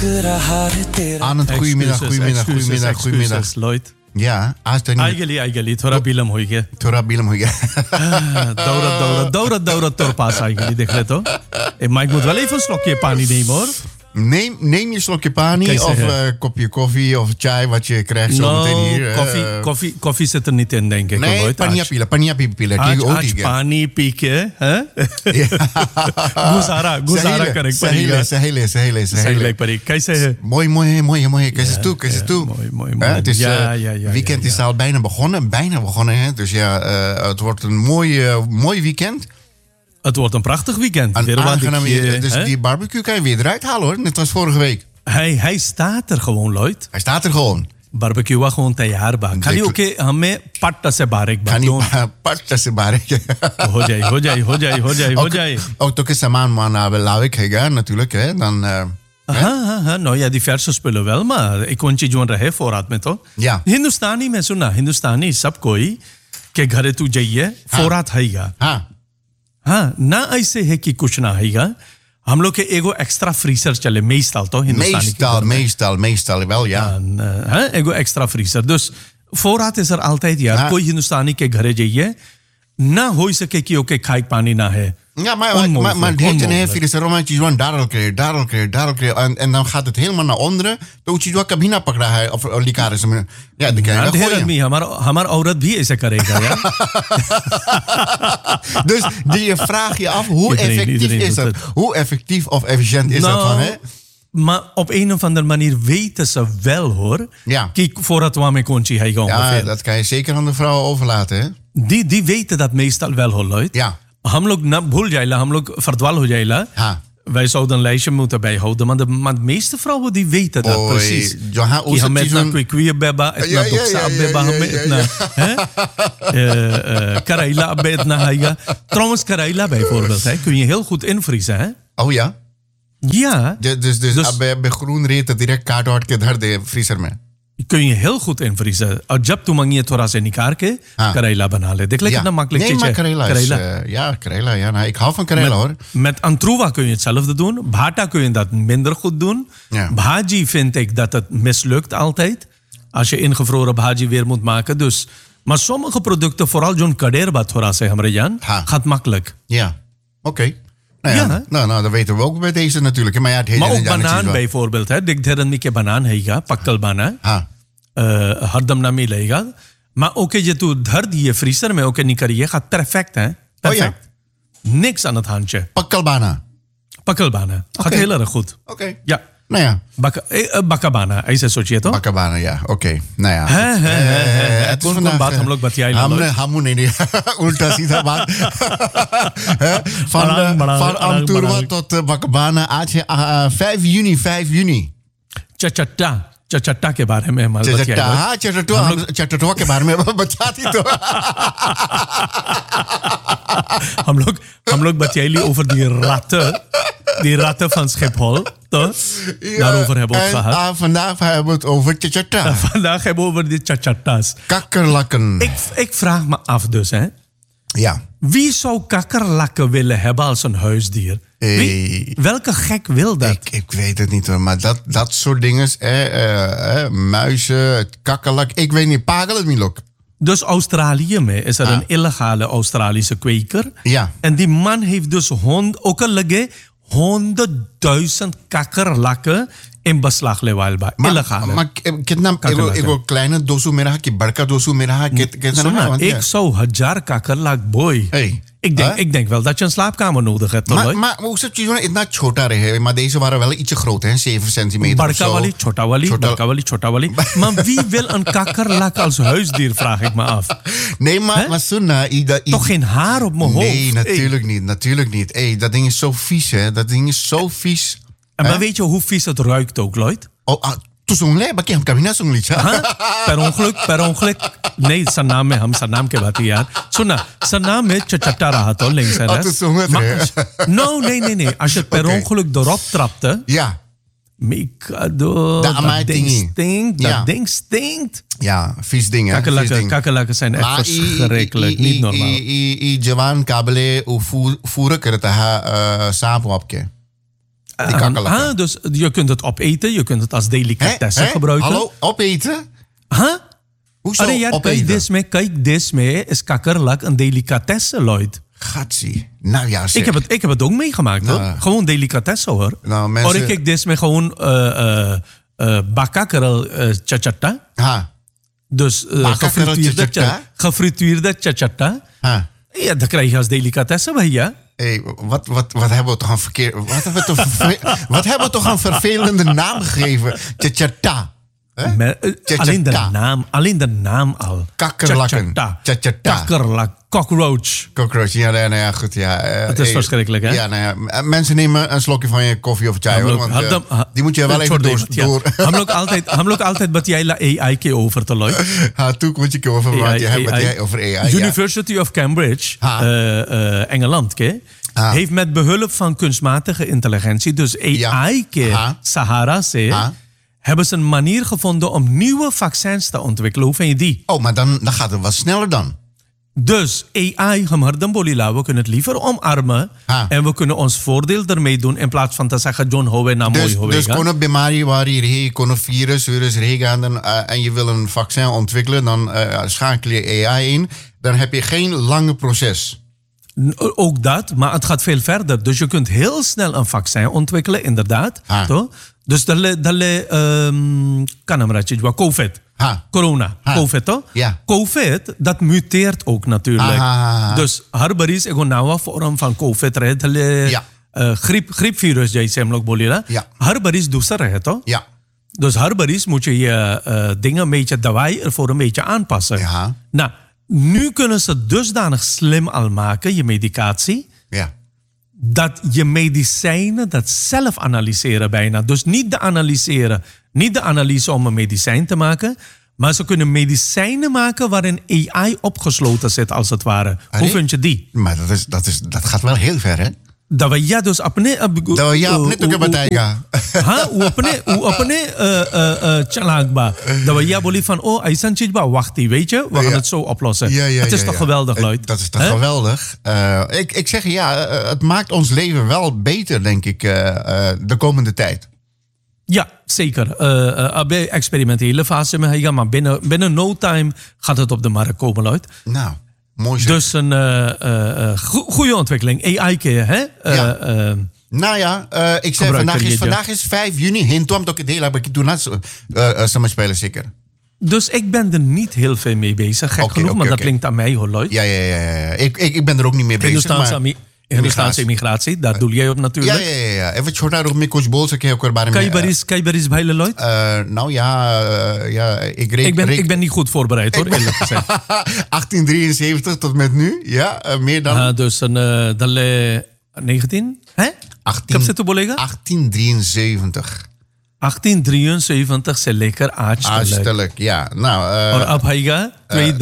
Anand, goedemiddag. Lloyd. Ja, आज तो आइगली थोड़ा बिलम हो गया दौरा तोर पास आइगली देख ले तो mic moet wel even een slokje pani nemen hoor. Neem je slokje pani of kopje koffie of chai wat je krijgt zo meteen hier. Koffie zit er niet in, denk ik. Nee, pania pila. आज पानी पी के गुजारा करें सही परी कैसे है mooi कैसे तू het is weekend is al bijna begonnen hè? Dus ja het wordt een mooi weekend. Het wordt een prachtig weekend. Dus die barbecue kan je weer eruit halen hoor. Net als vorige week. Hij staat er gewoon, Lloyd. Hij staat er gewoon. Barbecue wa gewoon तैयार बा खाली ओके हमें पट्टा से बारीक पट्टा से बारीक हो जाए ook toch samen maar lawekhega natuurlijk hè dan हाँ no ja diverse spullen wel maar एक कौन चीज रहे फोरात में तो या हिंदुस्तानी में सुना हिंदुस्तानी सब कोई के घरे तू जाइए फोरात हैगा हाँ ना ऐसे है कि कुछ ना हैगा हम लोग के एगो एक्स्ट्रा फ्रीजर चले meestal तो हिंदुस्तानी meestal wel ja एगो extra freezer dus voorraad is er altijd ja कोई हिंदुस्तानी के घरे जाइए ना हो सके कि ओके खाई पानी ना है ja maar dit en even is er romantisch gewoon daar en dan gaat het helemaal naar onderen तो चीज वो कभी ना पकड़ा है और लिखा है ja de kan हमारा औरत भी ऐसे करेगा यार dus die vraag je af hoe effectief is dat hoe effectief of efficiënt is dat van hè maar op een of andere manier weten ze wel hoor kijk voordat we met kontje hij gaan ja dat kan je zeker aan de vrouwen overlaten hè die weten dat meestal wel hoor Lloyd ja हम लोग ना भूल जाएला हम लोग फर्दवाल हो जाएला wij zouden een lijstje moeten bijhouden maar de meeste vrouwen die weten dat precies कि हमें इतना कोई क्वियर बेबा इतना दुक्सा बेबा हमें इतना करेला बे इतना हैगा trouwens करेला bijvoorbeeld hè kun je heel goed invriezen hè oh ja ja dus अब groen रेत direct काट वाट के धर दे फ्रीजर में kun je heel goed invriezen और जब तुम मंगिए थोड़ा से निकाल के करेला बना ले देख ले कितना makkelijk चीज है करेला ja nou ik hou van करेला hoor met antruwa kun je hetzelfde doen bhata kun je dat minder goed doen bhaji vind ik dat het mislukt altijd als je ingevroren bhaji weer moet maken dus maar sommige producten vooral zo'n kaderba थोड़ा से हमरे जान gaat makkelijk ja oké nou dat weten we ook bij deze natuurlijk maar ja het maar ook banaan bijvoorbeeld hè dik dheren mi ke banaan हैगा पक्कल bana हरदम ना मिलेगा maar oké je tu dhar diye freezer में oké निकल ये gaat perfect hè perfect niks aan het handje पक्कल bana gaat heel erg goed oké ja nou ja bakabana ऐसे सोचिए तो bakabana ja oké nou ja कौन बात हम लोग बतियाई हम नहीं उल्टा सीधा बात van Anturwa tot bakabana आज है 5 juni चचट्टा के बारे में हमारे चटटुआ के बारे में बचाती तो हम लोग बतियाई over die ratten van Schiphol toch? Daarover hebben we het gehad. Vandaag hebben we het over chachatta. Vandaag hebben we over die chachatta's. Kakkerlakken. Ik vraag me af dus hè. Ja. Wie zou kakkerlakken willen hebben als een huisdier? Welke gek wil dat? Ik weet het niet hoor, maar dat soort dingen, muizen, kakkerlak, ik weet niet, pagel het niet lok. Dus Australië is er een illegale Australische kweker. Ja. En die man heeft dus ook een 100.000 kakkerlakken in beslag lewaal ba. Illegale. Maar कितना एगो kleine dosu में रहा कि बड़का dosu में रहा कितना ik zou 1000 kakkerlak boy. Ik denk wel dat je een slaapkamer nodig hebt. Maar hoe zit je इतना छोटा रहे maar deze waren wel ietsje groter hè 7 centimeter Barka wali, chota wali. Maar wie wil een kakkerlak als huisdier vraag ik me af. Nee maar Sunna toch geen haar op mijn hoofd. Nee natuurlijk niet. Dat ding is zo vies hè. Dat ding is zo vies. Maar weet je hoe vies het ruikt ook, Lloyd? तो सुन ले बाकी हम कभी ना सुन ली per ongeluk नहीं सन्नाम में हम सन्नाम के बात यार सुना सन्नाम में चचट्टा रहा तो links है nee als je per ongeluk erop trapte Mikado dat ding stinkt ja vies dingen kakkerlakken zijn echt verschrikkelijk niet normaal जवान काबले फूर करता है सांप आपके Die kakkerlakken. Dus je kunt het opeten, je kunt het als delicatesse gebruiken. Hallo, opeten? Hoezo opeten? Kijk, dit is kakkerlak een delicatesse, Lloyd. Gatsie. Nou ja, zeg. Ik heb het ook meegemaakt, hoor. Gewoon delicatesse, hoor. Nou, mensen... Hoor ik dit met gewoon bakakkerel chachata. Dus gefrituurde chachata. Ja, dat krijg je als delicatesse bij je. Hey, wat hebben we toch een wat hebben we toch een vervelende naam gegeven? Chachata. Alleen de naam al. Kakkerlakken. Kakkerlak. Cockroach. Ja, goed. Ja. Het is verschrikkelijk, hè? Ja, nou ja, mensen nemen een slokje van je koffie of chai, hoor. Want die moet je wel even door. हम लोग altijd बतियाइला AI के over te Lloyd. Toen moet je over over AI. University of Cambridge, Engeland, heeft met behulp van kunstmatige intelligentie, dus AI के Sahara से, hebben ze een manier gevonden om nieuwe vaccins te ontwikkelen. Hoe vind je die? Oh, maar dan gaat het wat sneller dan. Dus AI, we kunnen het liever omarmen. En we kunnen ons voordeel ermee doen in plaats van te zeggen John Howe na mooi Howe. Dus kon een bimari waar hier kon een virus gaan en je wil een vaccin ontwikkelen, dan schakel je AI in. Dan heb je geen lange proces. Ook dat, maar het gaat veel verder. Dus je kunt heel snel een vaccin ontwikkelen, inderdaad. Toch? Dus dat kan hem ratje, COVID. Corona, COVID, toch? Ja. COVID, dat muteert ook natuurlijk. Dus harbaris is een vorm van COVID. Griepvirus, jij zei ook bolera. Harbaris doet ze toch? Ja. Dus harbaris moet je dingen een beetje daarbij ervoor een beetje aanpassen. Ja. Nou, nu kunnen ze dusdanig slim al maken, je medicatie. Ja. Dat je medicijnen dat zelf analyseren bijna. Dus niet de analyse om een medicijn te maken, maar ze kunnen medicijnen maken waarin AI opgesloten zit, als het ware. Hoe vind je die? Maar dat gaat wel heel ver, hè? Dat we ja dus apne ook bataiga. Chalakba. Dat we ja boli van aisan chijba wacht, weet je? We gaan het zo oplossen. Het is toch geweldig, Lloyd? Dat is toch geweldig? Ik zeg het maakt ons leven wel beter, denk ik, de komende tijd. Ja, zeker. Bij experimentele fase, maar binnen no time gaat het op de markt komen, Lloyd. Nou, mooi zeg. Dus een goede ontwikkeling. AI, hè? Nou ja, ik zeg vandaag is 5 juni. Hintom ook het hele heb ik toen samen spelen zeker. Dus ik ben er niet heel veel mee bezig. Gek genoeg, maar dat klinkt aan mij, hoor, Lloyd. Ja. Ik ben er ook niet mee bezig. Hindustaanse immigratie, daar doe jij op natuurlijk. Ja. Even छोटा रूप में कुछ बोल सके होकर बारे में. Kan je baris bijlen, Lloyd? Nou ja, ik ben niet goed voorbereid, hoor, eerlijk gezegd. 1873 tot met nu, ja, meer dan. Dus dan 19, hè? 1873. 1873 se lekker aardig. Ja. Nou, और अब आएगा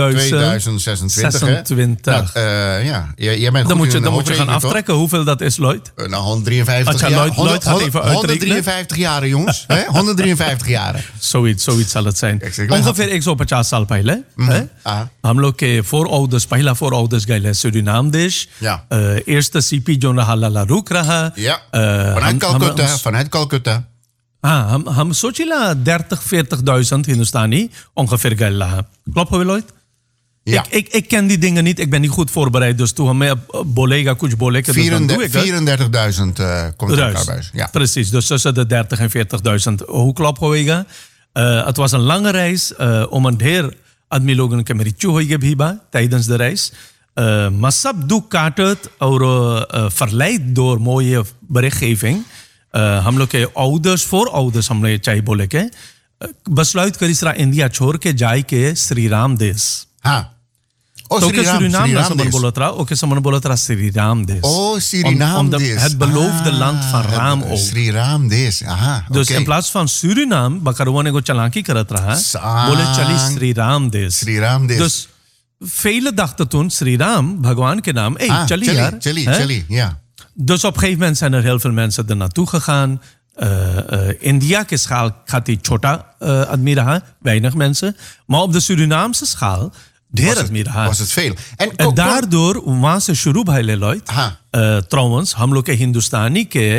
2026. Jij bent dan moet je gaan aftrekken hoeveel dat is, Lloyd. Nou, 153 jaar. Lloyd gaat even uitrekenen. 153 jaren, jongens. 153 jaren. Zoiets zal het zijn. Ongeveer 150 साल पहले. हम लोग के पहला voorouders गए Suriname देश. Eerste CP जो रहा लाला रुक रहा. Vanuit Calcutta. हम सोचिला 30-40.000 Hindustani ongeveer gala. Klopt, Lloyd? Ja. Ik ken die dingen niet. Ik ben niet goed voorbereid. Dus toen we bolega kuch boleka. 34.000 komt er elkaar bij. Ja. Precies. Dus tussen de 30 en 40.000. Hoe klopt, Hoega? Het was een lange reis. Om een heer admilogen kemerichu hoige bhiba tijdens de reis. Maar sab doek kaartet verleid door mooie berichtgeving. हम लोग के voorouders हमने चाहिए बोले के बसलाइत करिसरा इंडिया छोड़ के जाए के श्री राम देश Suriname bola tra Sri Ram देश. Suriname देश. Het beloofde land van Ram ook. Sri Ram देश. Dus in plaats van Suriname बकरवा ने को चालाकी करत रहा बोले चली Sri Ram देश. Sri Ram देश. Dus vele dachten toen Sri Ram भगवान के नाम चली ja. Dus op een gegeven moment zijn er heel veel mensen er naartoe gegaan. India ke schaal gaat die chota admi raha, weinig mensen. Maar op de Surinaamse schaal, was het veel. En daardoor was ze shuru bhaile Lloyd. Trouwens, हम लोग के हिंदुस्तानी के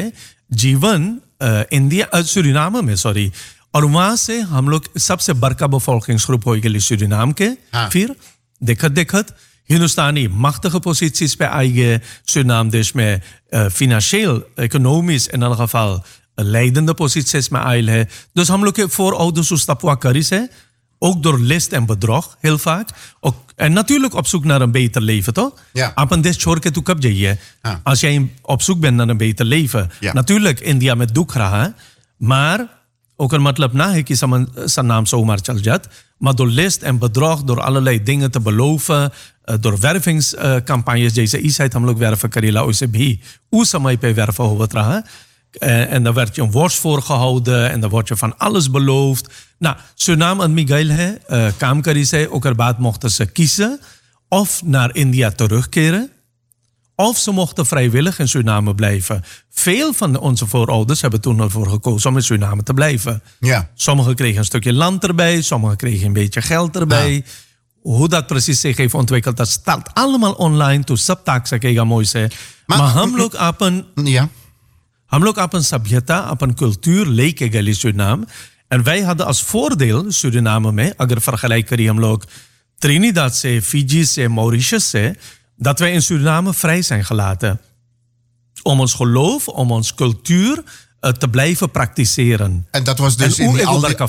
जीवन India Suriname में सॉरी और वहाँ से हम लोग सबसे बड़का bevolkingsgroep हो गई Suriname के फिर देखत Hindustani machtige posities bij eigen Suriname-desh met financieel, economisch in elk geval leidende posities met eigen. Dus हम लोग के voorouders उस tapwa karis है, ook door list en bedrog heel vaak. Ook, en natuurlijk op zoek naar een beter leven, toch? Ja. Op een des chorke tu kap jaye. Als jij op zoek bent naar een beter leven. Ja. Natuurlijk India met दुख रहा, maar ook een matlab na है कि zijn naam zomaar चल जात. Maar door list en bedrog, door allerlei dingen te beloven, door wervingscampagnes, जैसे इस साइड हम लोग werven करेला उसे भी उस समय पे werven होवत रहा. En dan werd je een worst voorgehouden en dan wordt je van alles beloofd. Nou, Suriname en Miguel काम करी से ओकर बाद mochten ze kiezen of naar India terugkeren of ze mochten vrijwillig in Suriname blijven. Veel van onze voorouders hebben toen ervoor gekozen om in Suriname te blijven. Ja. Sommigen kregen een stukje land erbij, sommigen kregen een beetje geld erbij. Ja. Hoe dat precies zich heeft ontwikkeld, dat staat allemaal online. Toen subtak se kega mooi se. Maar हम लोग अपन हम लोग अपन सभ्यता, अपन cultuur leken गली Suriname. En wij hadden als voordeel Suriname में, अगर vergelijk करी हम लोग Trinidad से, Fiji से, Mauritius से, dat wij in Suriname vrij zijn gelaten. Om ons geloof, om ons cultuur te blijven praktiseren. En dat was dus in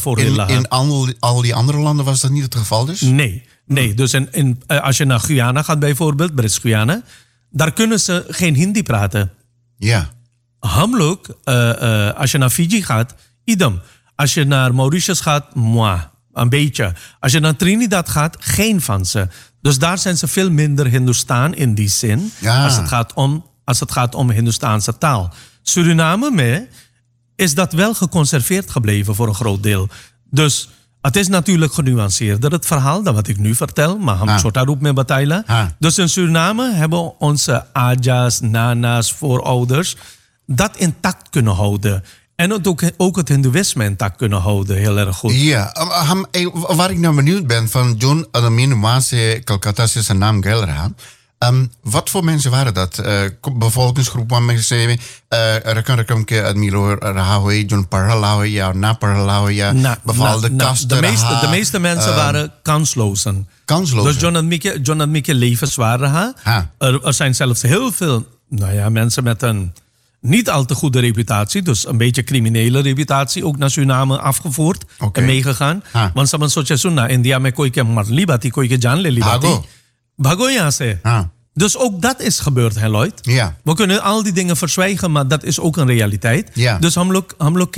al die andere landen was dat niet het geval dus? Nee. Dus als je naar Guyana gaat bijvoorbeeld, Brits-Guyana, daar kunnen ze geen Hindi praten. Ja. हम लोग als je naar Fiji gaat, idem. Als je naar Mauritius gaat, een beetje. Als je naar Trinidad gaat, geen van ze. Dus daar zijn ze veel minder Hindustaan in die zin. Ja. Als het gaat om Hindustaanse taal. Suriname mee is dat wel geconserveerd gebleven voor een groot deel. Dus het is natuurlijk genuanceerder het verhaal dan wat ik nu vertel. Maar ham chota roep me bataila. Dus in Suriname hebben onze aja's, nana's, voorouders dat intact kunnen houden. En ook het hindoeïsme intact kunnen houden, heel erg goed. Ja, waar ik nou benieuwd ben, van John Adamin Wase Calcutta is zijn naam Gelra. Wat voor mensen waren dat? Bevolkingsgroep waar mensen zeggen, rekan ke admiro rahoe, John Paralawe, ja, na Paralawe, ja, bepaalde kasten. De meeste mensen waren kanslozen. Dus John had Mieke levenswaardig. Er zijn zelfs heel veel mensen met een niet al te goede reputatie, dus een beetje criminele reputatie, ook naar Suriname afgevoerd en meegegaan. Want ze hebben zoiets naar India met koi ke marlibati, koi ke janle libati. Bago ja se. Dus ook dat is gebeurd, hè, Lloyd. Ja. We kunnen al die dingen verzwijgen, maar dat is ook een realiteit. Ja. Dus hamlok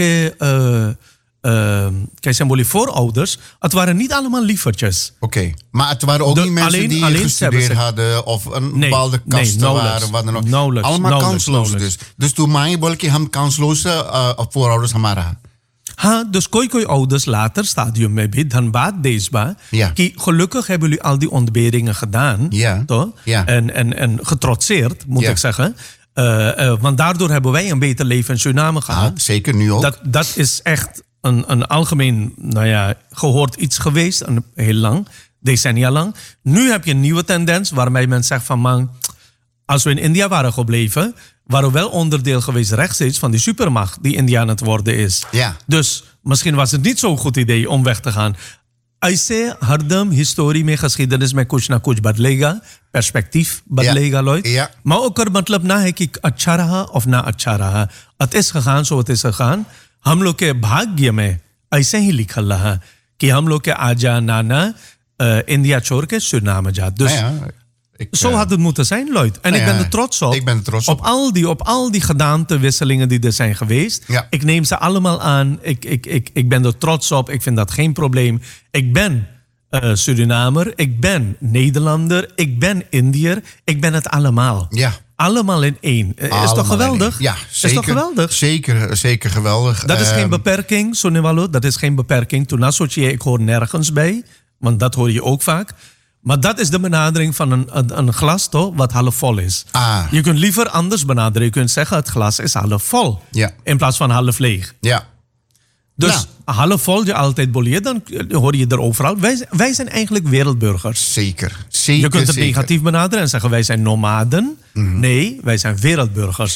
kijk, zijn voorouders, het waren niet allemaal lievertjes. Oké. Maar het waren ook niet mensen die gestudeerd hadden of een bepaalde kasten waren. Wat dan ook. Allemaal kansloos dus. Dus toen mij bolke hem kansloze voorouders hamara. Dus koi ouders later stadium mee dan baat deze gelukkig hebben jullie al die ontberingen gedaan. Ja. Toch? Ja. En getrotseerd, moet ik zeggen. Want daardoor hebben wij een beter leven in Suriname gehad. Zeker, nu ook. Dat is echt een algemeen gehoord iets geweest, heel lang, decennia lang. Nu heb je een nieuwe tendens waarmee men zegt van man, als we in India waren gebleven, waren we wel onderdeel geweest rechtstreeks van die supermacht die India aan het worden is. Ja. Dus misschien was het niet zo'n goed idee om weg te gaan. Aise hardam historie met geschiedenis met kuch na kuch badlega, perspectief badlega Lloyd. Ja. Maar ook er matlab na hai ki acha raha of na acha raha. Het is gegaan zo het is gegaan. हम लोग के भाग्य में ऐसे ही लिखल रहा कि हम लोग के आजा नाना India छोड़ के Suriname जात. Dus zo had het moeten zijn, Lloyd. En ik ben er trots op. Ik ben er trots op. Op al die gedaantewisselingen die er zijn geweest. Ja. Ik neem ze allemaal aan. Ik ben er trots op. Ik vind dat geen probleem. Ik ben Surinamer. Ik ben Nederlander. Ik ben Indiër. Ik ben het allemaal. Ja. Allemaal in één. Is toch geweldig? Ja, zeker. Is toch geweldig? Zeker geweldig. Dat is geen beperking, Sonewalo. Dat is geen beperking. Toen associeer ik hoor nergens bij. Want dat hoor je ook vaak. Maar dat is de benadering van een glas toch, wat half vol is. Je kunt liever anders benaderen. Je kunt zeggen het glas is half vol. Ja. In plaats van half leeg. Ja. Dus half vol je altijd bolleer, dan hoor je er overal. Wij zijn eigenlijk wereldburgers. Zeker. Je kunt het negatief benaderen en zeggen wij zijn nomaden. Nee, wij zijn wereldburgers.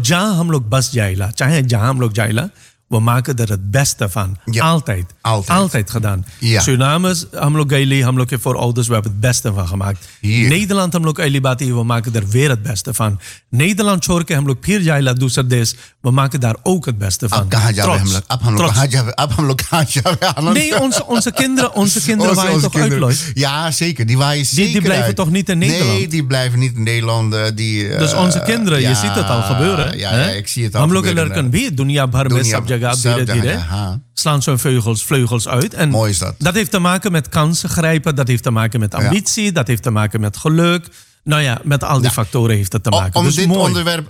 We maken er het beste van. Ja. Altijd gedaan. Ja. Suriname, hamlok gaili, hamlok voor ouders, we hebben het beste van gemaakt. Hier. Nederland, hamlok ailibati, we maken er weer het beste van. Nederland, chorke, hamlok pir jaila doeserdes, we maken daar ook het beste van. Nee, onze kinderen waaien toch uit, Lloyd? Ja, zeker. Die waaien zeker die blijven uit. toch niet in Nederland? Nee, die blijven niet in Nederland. Dus onze kinderen, je ziet het al gebeuren. Ja, ik zie het al gebeuren. Slaan zo'n vleugels uit. En mooi is dat. Dat heeft te maken met kansen grijpen, dat heeft te maken met ambitie, dat heeft te maken met geluk. Nou ja, met al die factoren heeft het te maken. Om dus dit onderwerp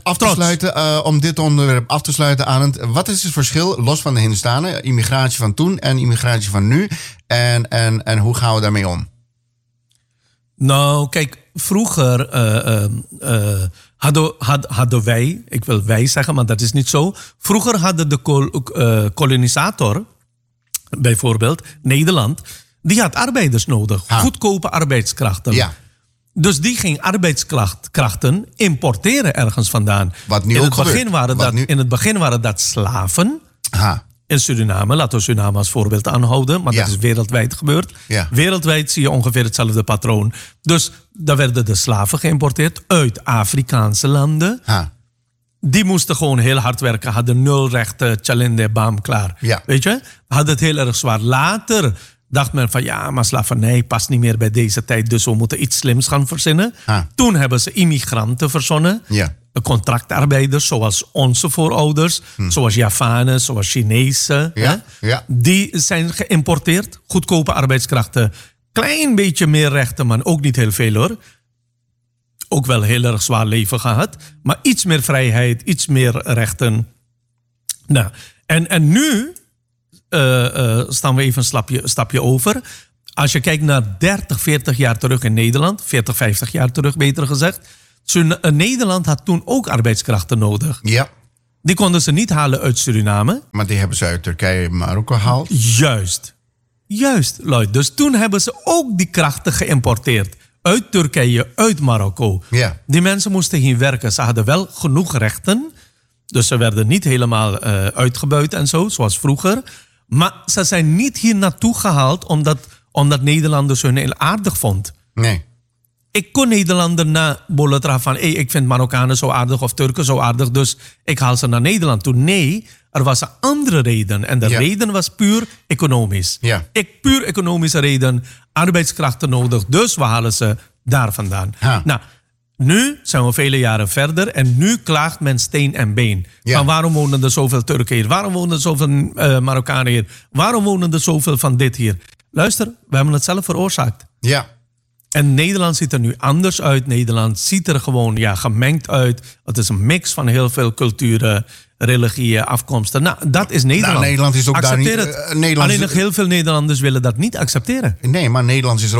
af te sluiten, Arend, wat is het verschil, los van de Hindustanen, immigratie van toen en immigratie van nu? En hoe gaan we daarmee om? Nou, kijk, vroeger hadden wij, ik wil wij zeggen, maar dat is niet zo. Vroeger hadden de kolonisator, bijvoorbeeld Nederland, die had arbeiders nodig. Goedkope arbeidskrachten. Ja. Dus die ging arbeidskrachten importeren ergens vandaan. Wat nu in, ook het begin in het begin waren dat slaven. In Suriname, laten we Suriname als voorbeeld aanhouden, maar dat is wereldwijd gebeurd. Ja. Wereldwijd zie je ongeveer hetzelfde patroon. Dus daar werden de slaven geïmporteerd uit Afrikaanse landen. Die moesten gewoon heel hard werken, hadden 0 rechten, chalende, bam, klaar. Ja. Weet je? Hadden het heel erg zwaar. Later dacht men van ja, maar slavernij past niet meer bij deze tijd, dus we moeten iets slims gaan verzinnen. Toen hebben ze immigranten verzonnen. Ja. Contractarbeiders, zoals onze voorouders, zoals Javanen, zoals Chinezen. Die zijn geïmporteerd. Goedkope arbeidskrachten. Klein beetje meer rechten, maar ook niet heel veel hoor. Ook wel heel erg zwaar leven gehad. Maar iets meer vrijheid, iets meer rechten. Nou, en nu staan we even een stapje over. Als je kijkt naar 30, 40 jaar terug in Nederland. 40, 50 jaar terug beter gezegd. Nederland had toen ook arbeidskrachten nodig. Ja. Die konden ze niet halen uit Suriname. Maar die hebben ze uit Turkije en Marokko gehaald. Juist, Lloyd. Dus toen hebben ze ook die krachten geïmporteerd. Uit Turkije, uit Marokko. Ja. Die mensen moesten hier werken. Ze hadden wel genoeg rechten. Dus ze werden niet helemaal uitgebuit en zo, zoals vroeger. Maar ze zijn niet hier naartoe gehaald omdat Nederlanders hun heel aardig vond. Nee. Ik kon Nederlander na Bolotra van ik vind Marokkanen zo aardig of Turken zo aardig, dus ik haal ze naar Nederland toe. Nee, er was een andere reden. En de reden was puur economisch. Ja. Puur economische reden, arbeidskrachten nodig, dus we halen ze daar vandaan. Nou, nu zijn we vele jaren verder en nu klaagt men steen en been. Van waarom wonen er zoveel Turken hier? Waarom wonen er zoveel Marokkanen hier? Waarom wonen er zoveel van dit hier? Luister, we hebben het zelf veroorzaakt. Ja. En Nederland ziet er nu anders uit. Nederland ziet er gewoon gemengd uit. Het is een mix van heel veel culturen, religieën, afkomsten. Nou, dat is Nederland. Nou, Nederland is ook Accepteer daar niet... Alleen nog heel veel Nederlanders willen dat niet accepteren. Nee, maar Nederland is er ook